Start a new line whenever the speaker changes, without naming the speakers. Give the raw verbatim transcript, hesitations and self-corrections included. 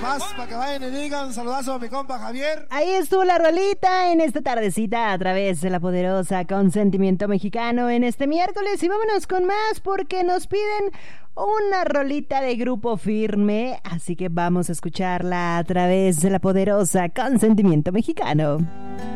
más para que vayan y digan un saludazo a mi compa Javier.
Ahí estuvo la rolita en esta tardecita a través de la poderosa Consentimiento Mexicano en este miércoles. Y vámonos con más porque nos piden una rolita de Grupo Firme, así que vamos a escucharla a través de la poderosa Consentimiento Mexicano.